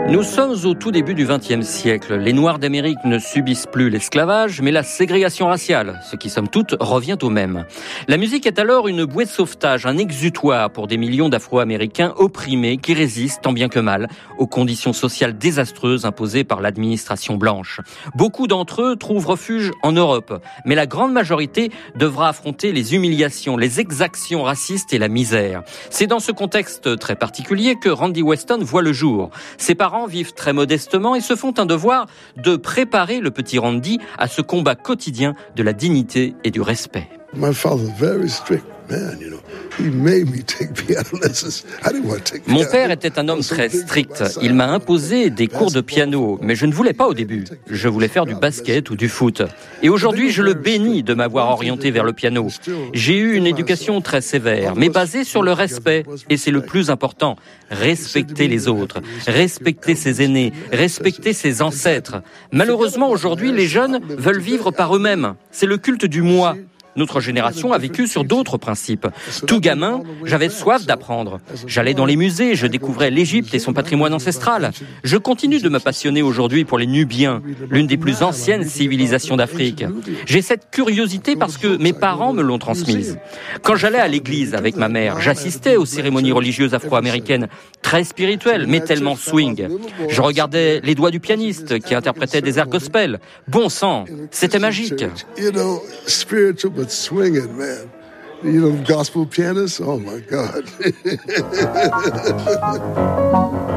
Nous sommes au tout début du XXe siècle. Les Noirs d'Amérique ne subissent plus l'esclavage, mais la ségrégation raciale, ce qui somme toute revient au même. La musique est alors une bouée de sauvetage, un exutoire pour des millions d'Afro-Américains opprimés qui résistent tant bien que mal aux conditions sociales désastreuses imposées par l'administration blanche. Beaucoup d'entre eux trouvent refuge en Europe, mais la grande majorité devra affronter les humiliations, les exactions racistes et la misère. C'est dans ce contexte très particulier que Randy Weston voit le jour. Ses parents vivent très modestement et se font un devoir de préparer le petit Randy à ce combat quotidien de la dignité et du respect. My father very strict man, you know. He made me take piano lessons. I didn't want to take piano. Mon père était un homme très strict. Il m'a imposé des cours de piano, mais je ne voulais pas au début. Je voulais faire du basket ou du foot. Et aujourd'hui, je le bénis de m'avoir orienté vers le piano. J'ai eu une éducation très sévère, mais basée sur le respect. Et c'est le plus important. Respecter les autres, respecter ses aînés, respecter ses ancêtres. Malheureusement, aujourd'hui, les jeunes veulent vivre par eux-mêmes. C'est le culte du moi. Notre génération a vécu sur d'autres principes. Tout gamin, j'avais soif d'apprendre. J'allais dans les musées, je découvrais l'Égypte et son patrimoine ancestral. Je continue de me passionner aujourd'hui pour les Nubiens, l'une des plus anciennes civilisations d'Afrique. J'ai cette curiosité parce que mes parents me l'ont transmise. Quand j'allais à l'église avec ma mère, j'assistais aux cérémonies religieuses afro-américaines, très spirituelles, mais tellement swing. Je regardais les doigts du pianiste qui interprétait des airs gospel. Bon sang, c'était magique. But swinging, man. You know, gospel pianists? Oh, my God.